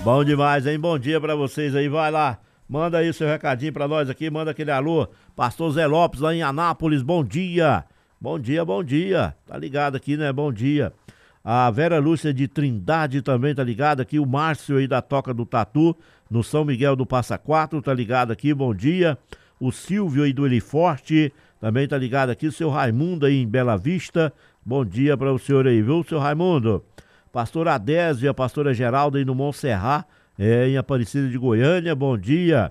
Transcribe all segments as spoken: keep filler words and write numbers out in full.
Bom demais, hein? Bom dia pra vocês aí, vai lá. Manda aí seu recadinho pra nós aqui, manda aquele alô. Pastor Zé Lopes lá em Anápolis, bom dia. Bom dia, bom dia. Tá ligado aqui, né? Bom dia. A Vera Lúcia de Trindade também tá ligado aqui. O Márcio aí da Toca do Tatu, no São Miguel do Passa Quatro, tá ligado aqui, bom dia. O Silvio aí do Eliforte também tá ligado aqui. O seu Raimundo aí em Bela Vista, bom dia para o senhor aí, viu, seu Raimundo? Pastora Adésio e a pastora Geralda aí no Montserrat, é, em Aparecida de Goiânia, bom dia.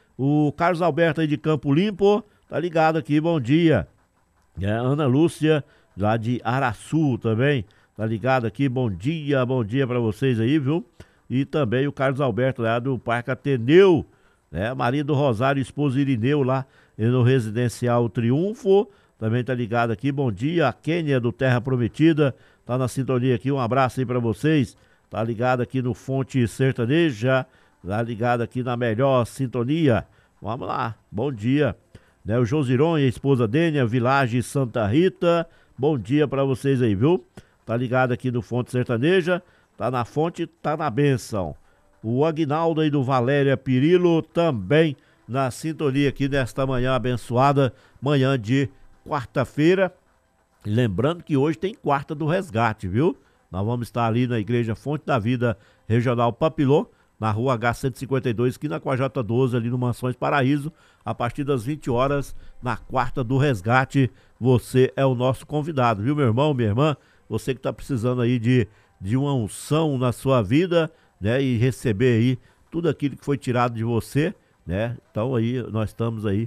O Carlos Alberto aí de Campo Limpo, tá ligado aqui, bom dia. É, Ana Lúcia, lá de Araçu também, tá ligado aqui, bom dia, bom dia pra vocês aí, viu? E também o Carlos Alberto lá do Parque Ateneu, né? Maria do Rosário, esposa Irineu lá no Residencial Triunfo, também tá ligado aqui, bom dia. A Kênia do Terra Prometida, tá na sintonia aqui, um abraço aí pra vocês, tá ligado aqui no Fonte Sertaneja, tá ligado aqui na melhor sintonia, vamos lá, bom dia. Né, o Josiron e a esposa Dênia, Village Santa Rita, bom dia pra vocês aí, viu? Tá ligado aqui no Fonte Sertaneja, tá na fonte, tá na bênção. O Aguinaldo aí do Valéria Pirilo também na sintonia aqui nesta manhã abençoada, manhã de quarta-feira. Lembrando que hoje tem quarta do resgate, viu? Nós vamos estar ali na Igreja Fonte da Vida Regional Papilô, na rua H cento e cinquenta e dois, esquina com a J doze, ali no Mansões Paraíso, a partir das vinte horas, na quarta do resgate. Você é o nosso convidado, viu, meu irmão, minha irmã? Você que está precisando aí de, de uma unção na sua vida, né? E receber aí tudo aquilo que foi tirado de você, né? Então aí, nós estamos aí,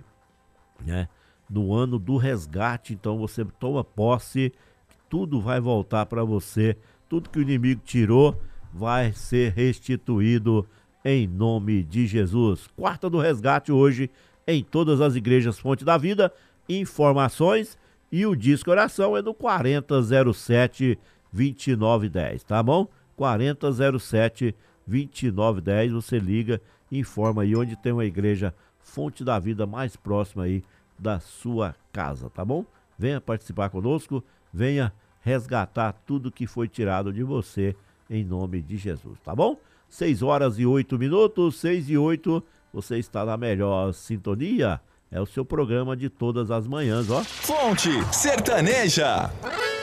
né? No ano do resgate, então você toma posse, tudo vai voltar para você, tudo que o inimigo tirou vai ser restituído em nome de Jesus. Quarta do resgate hoje em todas as igrejas Fonte da Vida. Informações e o disco oração é no quarenta zero sete, vinte e nove dez, tá bom? quarenta zero sete, vinte e nove dez, você liga, informa aí onde tem uma igreja Fonte da Vida mais próxima aí da sua casa, tá bom? Venha participar conosco, venha resgatar tudo que foi tirado de você em nome de Jesus, tá bom? seis horas e oito minutos, seis e oito, você está na melhor sintonia, é o seu programa de todas as manhãs, ó. Fonte Sertaneja.